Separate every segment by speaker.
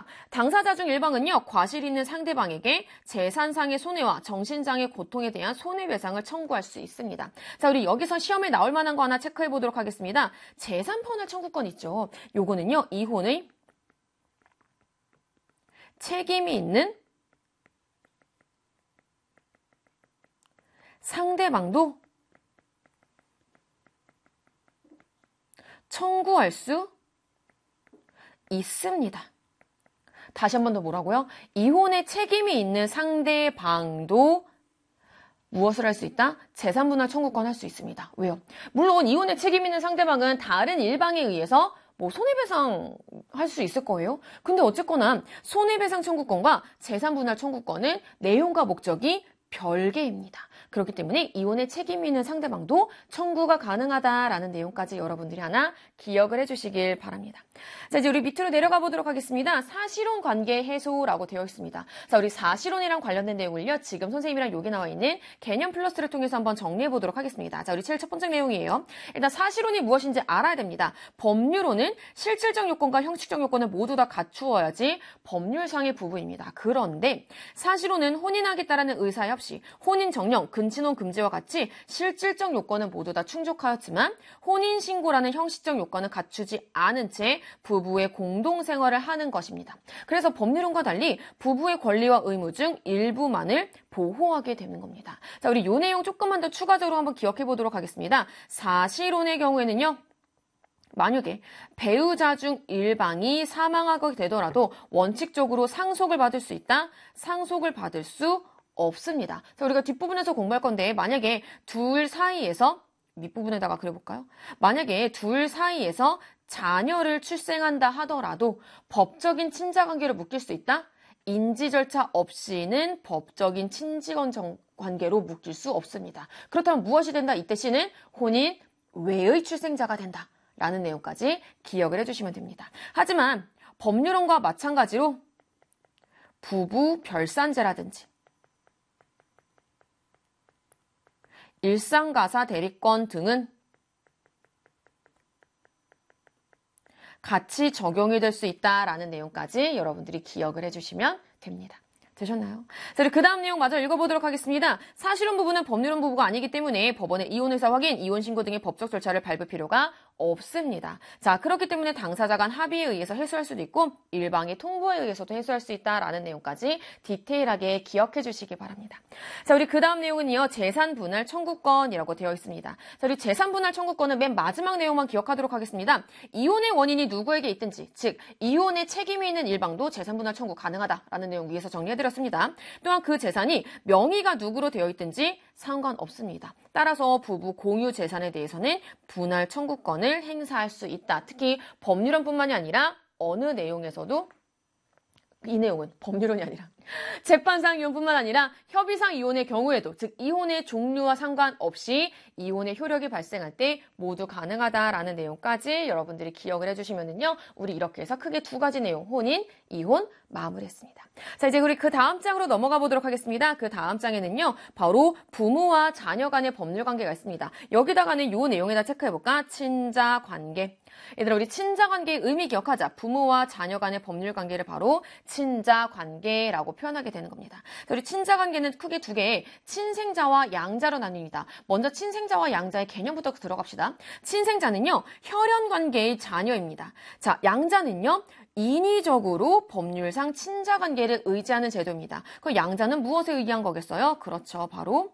Speaker 1: 당사자 중 일방은요, 과실 있는 상대방에게 재산상의 손해와 정신장애 고통에 대한 손해배상을 청구할 수 있습니다. 자, 우리 여기서 시험에 나올 만한 거 하나 체크해 보도록 하겠습니다. 재산분할 청구권 있죠. 요거는요, 이혼의 책임이 있는 상대방도 청구할 수 있습니다. 다시 한 번 더 뭐라고요? 이혼의 책임이 있는 상대방도 무엇을 할 수 있다? 재산분할 청구권 할 수 있습니다. 왜요? 물론 이혼의 책임 있는 상대방은 다른 일방에 의해서 손해배상 할 수 있을 거예요. 근데 어쨌거나 손해배상 청구권과 재산분할 청구권은 내용과 목적이 별개입니다. 그렇기 때문에 이혼의 책임이 있는 상대방도 청구가 가능하다라는 내용까지 여러분들이 하나 기억을 해주시길 바랍니다. 자, 이제 우리 밑으로 내려가 보도록 하겠습니다. 사실혼 관계 해소라고 되어 있습니다. 자, 우리 사실혼이랑 관련된 내용을요, 지금 선생님이랑 여기 나와 있는 개념 플러스를 통해서 한번 정리해 보도록 하겠습니다. 자, 우리 제일 첫 번째 내용이에요. 일단 사실혼이 무엇인지 알아야 됩니다. 법률혼은 실질적 요건과 형식적 요건을 모두 다 갖추어야지 법률상의 부부입니다. 그런데 사실혼은 혼인하겠다라는 의사에 없이 혼인 정령, 근친혼 금지와 같이 실질적 요건은 모두 다 충족하였지만 혼인신고라는 형식적 요건은 갖추지 않은 채 부부의 공동생활을 하는 것입니다. 그래서 법률혼과 달리 부부의 권리와 의무 중 일부만을 보호하게 되는 겁니다. 자, 우리 이 내용 조금만 더 추가적으로 한번 기억해 보도록 하겠습니다. 사실혼의 경우에는요, 만약에 배우자 중 일방이 사망하게 되더라도 원칙적으로 상속을 받을 수 있다, 상속을 받을 수 없습니다. 자, 우리가 뒷부분에서 공부할 건데, 만약에 둘 사이에서, 밑부분에다가 그려볼까요? 만약에 둘 사이에서 자녀를 출생한다 하더라도 법적인 친자관계로 묶일 수 있다? 인지 절차 없이는 법적인 친지관계로 묶일 수 없습니다. 그렇다면 무엇이 된다? 이때 시는 혼인 외의 출생자가 된다 라는 내용까지 기억을 해주시면 됩니다. 하지만 법률혼과 마찬가지로 부부 별산제라든지 일상가사 대리권 등은 같이 적용이 될 수 있다라는 내용까지 여러분들이 기억을 해주시면 됩니다. 되셨나요? 자, 그 다음 내용 마저 읽어보도록 하겠습니다. 사실혼 부부는 법률혼 부부가 아니기 때문에 법원의 이혼 의사 확인, 이혼 신고 등의 법적 절차를 밟을 필요가 없습니다. 자, 그렇기 때문에 당사자 간 합의에 의해서 해소할 수도 있고 일방의 통보에 의해서도 해소할 수 있다라는 내용까지 디테일하게 기억해 주시기 바랍니다. 자, 우리 그 다음 내용은요, 재산분할 청구권이라고 되어 있습니다. 자, 우리 재산분할 청구권은 맨 마지막 내용만 기억하도록 하겠습니다. 이혼의 원인이 누구에게 있든지, 즉 이혼의 책임이 있는 일방도 재산분할 청구 가능하다라는 내용 위에서 정리해드렸습니다. 또한 그 재산이 명의가 누구로 되어 있든지 상관없습니다. 따라서 부부 공유 재산에 대해서는 분할 청구권을 행사할 수 있다. 특히 법률혼뿐만이 아니라 어느 내용에서도 이 내용은 법률혼이 아니라 재판상 이혼뿐만 아니라 협의상 이혼의 경우에도, 즉 이혼의 종류와 상관없이 이혼의 효력이 발생할 때 모두 가능하다라는 내용까지 여러분들이 기억을 해주시면은요, 우리 이렇게 해서 크게 두 가지 내용, 혼인, 이혼 마무리했습니다. 자, 이제 우리 그 다음 장으로 넘어가 보도록 하겠습니다. 그 다음 장에는요, 바로 부모와 자녀 간의 법률 관계가 있습니다. 여기다가는 이 내용에다 체크해볼까? 친자 관계. 얘들아, 우리 친자 관계의 의미 기억하자. 부모와 자녀 간의 법률 관계를 바로 친자 관계라고 표현하게 되는 겁니다. 우리 친자 관계는 크게 두 개, 친생자와 양자로 나뉩니다. 먼저 친생자와 양자의 개념부터 들어갑시다. 친생자는요, 혈연 관계의 자녀입니다. 자, 양자는요, 인위적으로 법률상 친자 관계를 의지하는 제도입니다. 그 양자는 무엇에 의한 거겠어요? 그렇죠, 바로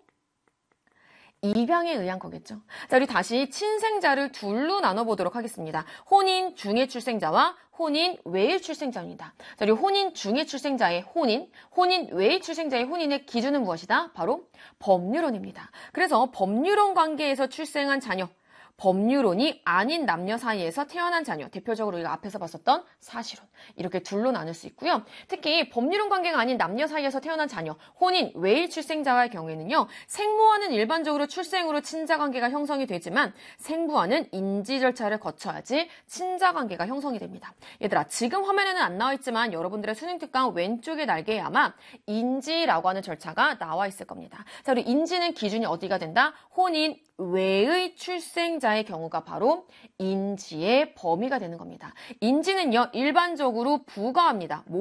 Speaker 1: 입양에 의한 거겠죠. 자, 우리 다시 친생자를 둘로 나눠보도록 하겠습니다. 혼인 중의 출생자와 혼인 외의 출생자입니다. 자, 우리 혼인 중의 출생자의 혼인 외의 출생자의 혼인의 기준은 무엇이다? 바로 법률혼입니다. 그래서 법률혼 관계에서 출생한 자녀, 법률혼이 아닌 남녀 사이에서 태어난 자녀, 대표적으로 우리가 앞에서 봤었던 사실혼, 이렇게 둘로 나눌 수 있고요. 특히 법률혼 관계가 아닌 남녀 사이에서 태어난 자녀, 혼인 외의 출생자의 경우에는요, 생모와는 일반적으로 출생으로 친자관계가 형성이 되지만 생부와는 인지 절차를 거쳐야지 친자관계가 형성이 됩니다. 얘들아, 지금 화면에는 안 나와 있지만 여러분들의 수능 특강 왼쪽의 날개에 아마 인지라고 하는 절차가 나와 있을 겁니다. 자, 우리 인지는 기준이 어디가 된다? 혼인 외의 출생자의 경우가 바로 인지의 범위가 되는 겁니다. 인지는요, 일반적으로 부가합니다.